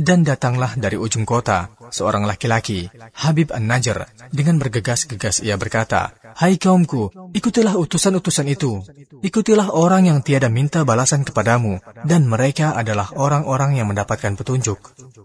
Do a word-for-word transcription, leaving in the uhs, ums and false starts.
Dan datanglah dari ujung kota seorang laki-laki, Habib An-Najjar, dengan bergegas-gegas ia berkata, "Hai kaumku, ikutilah utusan-utusan itu. Ikutilah orang yang tiada minta balasan kepadamu, dan mereka adalah orang-orang yang mendapatkan petunjuk."